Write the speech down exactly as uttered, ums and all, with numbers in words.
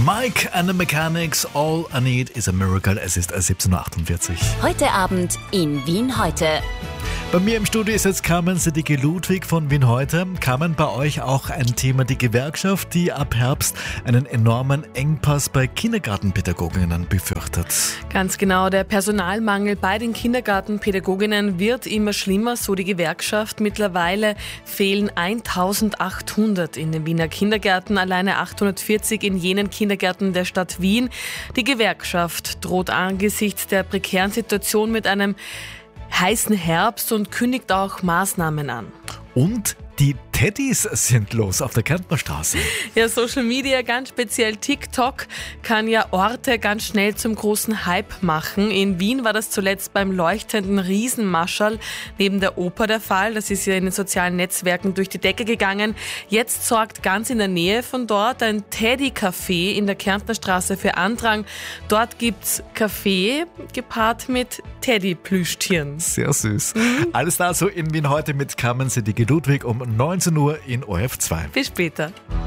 Mike and the Mechanics, All I Need is a Miracle. Es ist siebzehn Uhr achtundvierzig. Heute Abend in Wien heute. Bei mir im Studio ist jetzt Carmen Siddiqui Ludwig von Wien heute. Carmen, bei euch auch ein Thema, die Gewerkschaft, die ab Herbst einen enormen Engpass bei Kindergartenpädagoginnen befürchtet. Ganz genau, der Personalmangel bei den Kindergartenpädagoginnen wird immer schlimmer, so die Gewerkschaft. Mittlerweile fehlen eintausendachthundert in den Wiener Kindergärten, alleine achthundertvierzig in jenen Kindergärten der Stadt Wien. Die Gewerkschaft droht angesichts der prekären Situation mit einem heißen Herbst und kündigt auch Maßnahmen an. Und die Teddys sind los auf der Kärntner Straße. Ja, Social Media, ganz speziell TikTok, kann ja Orte ganz schnell zum großen Hype machen. In Wien war das zuletzt beim leuchtenden Riesenmarschall neben der Oper der Fall. Das ist ja in den sozialen Netzwerken durch die Decke gegangen. Jetzt sorgt ganz in der Nähe von dort ein Teddy-Café in der Kärntner Straße für Andrang. Dort gibt's Kaffee gepaart mit Teddy-Plüschtieren. Sehr süß. Mhm. Alles dazu in Wien heute mit Carmen Siddiqui Ludwig um neunzehn Uhr in O R F zwei. Bis später.